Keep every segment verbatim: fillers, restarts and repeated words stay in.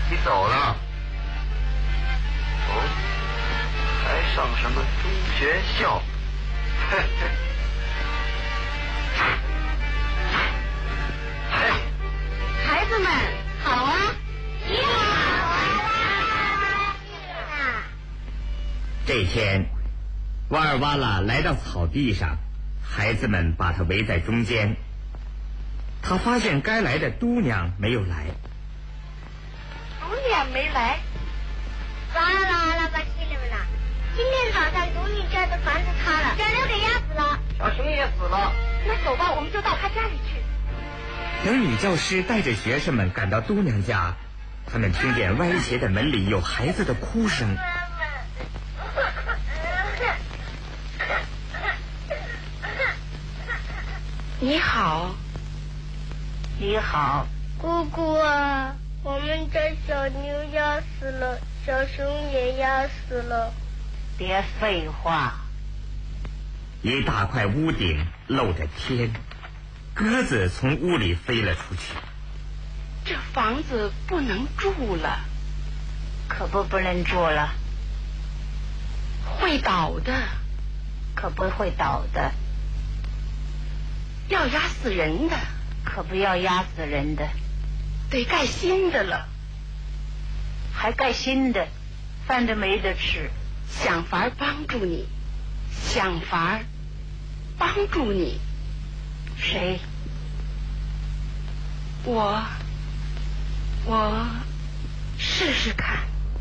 你走了？哦，还上什么中学校？嘿嘿。嘿， 孩子们好啊！你好啊！这天，瓦尔瓦拉来到草地上，孩子们把他围在中间。他发现该来的嘟娘没有来。 嘟娘没来？ 瓦尔瓦拉，把起来了！今天早上嘟女家的房子塌了，小牛给压死了， 小熊也死了。 那走吧，我们就到他家里去。 等女教师带着学生们赶到嘟娘家，他们听见歪斜的门里有孩子的哭声。 你好。 你好， 姑姑啊，我们家小牛压死了，小熊也压死了。 别废话。 一大块屋顶露着天，鸽子从屋里飞了出去。 这房子不能住了。 可不不能住了， 会倒的。 可不会倒的。 要压死人的。 可不要压死人的。 得盖新的了。 还盖新的，饭都没得吃。 想法帮助你，想法帮助你。 谁？ 我我试试看。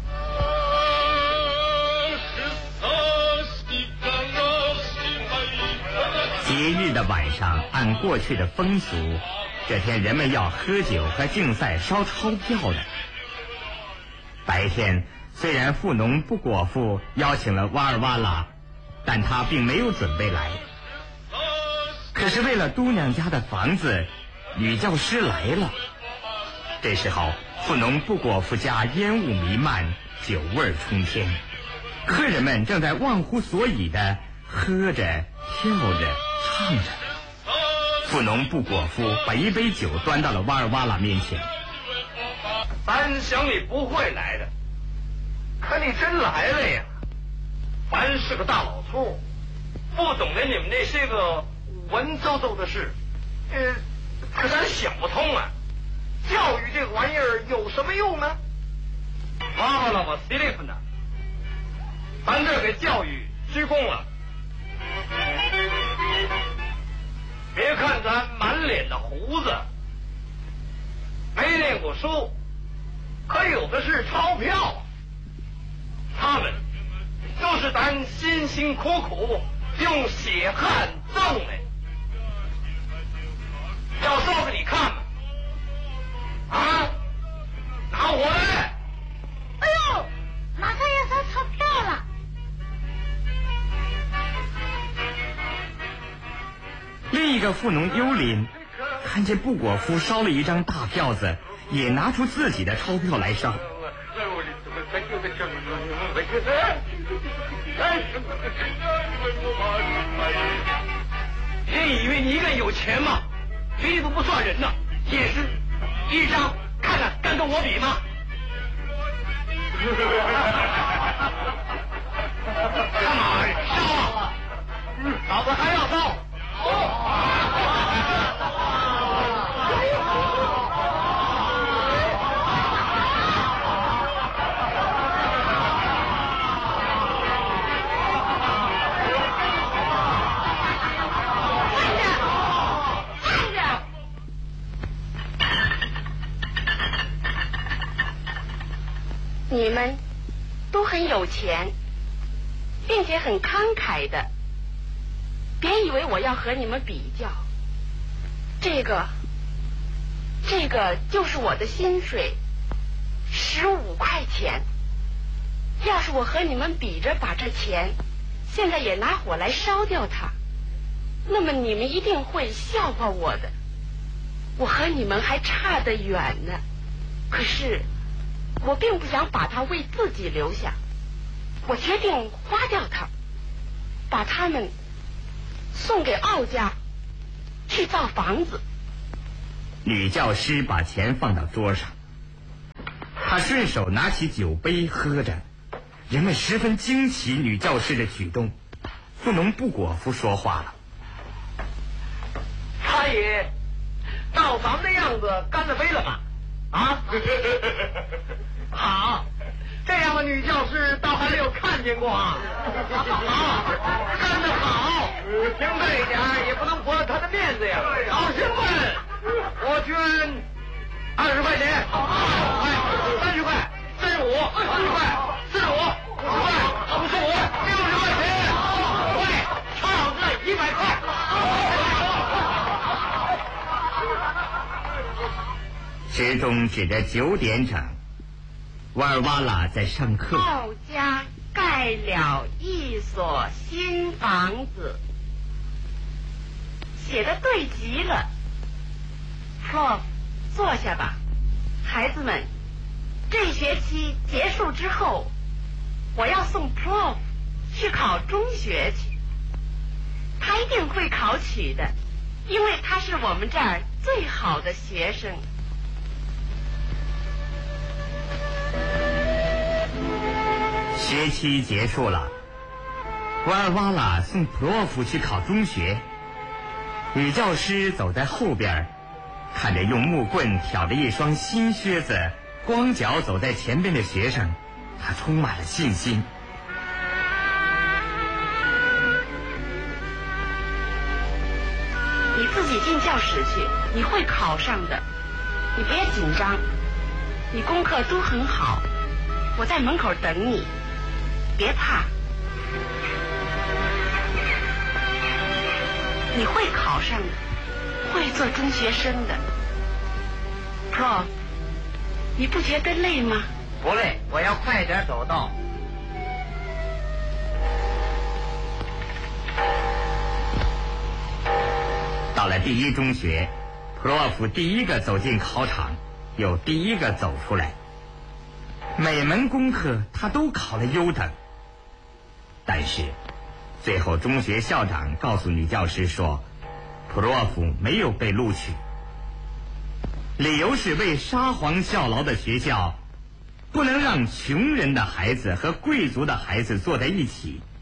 节日的晚上，按过去的风俗，这天人们要喝酒和竞赛烧钞票的。白天虽然富农布果夫邀请了瓦尔瓦拉，但他并没有准备来。可是为了嘟娘家的房子，女教师来了。这时候富农布果夫家烟雾弥漫，酒味冲天，客人们正在忘乎所以的喝着跳着唱着。富农布果夫把一杯酒端到了瓦尔瓦拉面前。 咱想你不会来的，可你真来了呀！凡是个大老粗，不懂得你们那些个文绉绉的事，呃，可咱想不通啊！教育这个玩意儿有什么用呢？瓦拉瓦西利夫呢？咱这给教育鞠躬了。别看咱满脸的胡子，没念过书，可有的是钞票。他们都是咱辛辛苦苦用血汗挣的。要说给你看吧，啊，拿回来！ 哎呦，马上要烧钞票了。另一个富农幽灵看见布果夫烧了一张大票子，也拿出自己的钞票来烧。 你以为你一个人有钱吗？皮肤不算人呐，也是一张，看看敢跟我比吗？干嘛呀？烧啊！老子还要烧！ 你们都很有钱，并且很慷慨的，别以为我要和你们比较。这个这个就是我的薪水，十五块钱。要是我和你们比着把这钱现在也拿火来烧掉它，那么你们一定会笑话我的。我和你们还差得远呢。可是我并不想把它为自己留下，我决定花掉它，把它们送给奥家去造房子。 女教师把钱放到桌上。 他顺手拿起酒杯喝着，人们十分惊奇女教师的举动。富农布果夫说话了：“ 他也照咱们的样子干了杯了吧？啊，好，这样的女教师倒还没有看见过啊！好，干得好，凭这一点也不能驳了他的面子呀！好兴奋，我捐二十块钱，哎，三十块，三十五，四十块，四十五，五十块，五十五，六十块钱，喂，唱个一百块。” 时钟指着九点整，瓦尔瓦拉在上课。 奥家盖了一所新房子，写的对极了。Prof， 坐下吧，孩子们。这学期结束之后，我要送 Prof 去考中学去。他一定会考取的，因为他是我们这儿最好的学生。 学期结束了，瓦尔瓦拉送普洛夫去考中学。女教师走在后边，看着用木棍挑着一双新靴子光脚走在前边的学生，她充满了信心。 你自己进教室去，你会考上的，你别紧张，你功课都很好，我在门口等你，别怕，你会考上的，会做中学生的。Prof， 你不觉得累吗？ 不累，我要快点走到。 到了第一中学，普洛夫第一个走进考场，又第一个走出来。每门功课他都考了优等，但是最后中学校长告诉女教师说，普洛夫没有被录取，理由是为沙皇效劳的学校不能让穷人的孩子和贵族的孩子坐在一起。